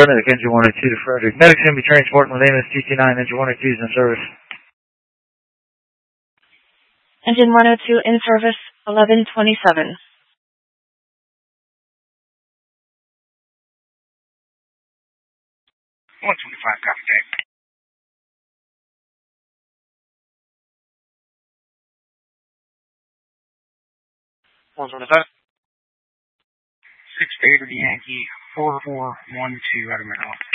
Medic Engine 102 to Frederick. Medic's going to be transporting with Amos TT9, Engine 102 is in service. Engine 102 in service, 11:27. 125, copy that. 125. 6 Vader Yankee 4412 out of Maryland.